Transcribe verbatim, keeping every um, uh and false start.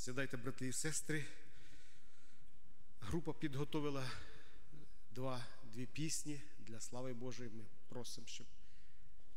Сідайте, брати і сестри. Група підготовила два, дві пісні для слави Божої. Ми просимо, щоб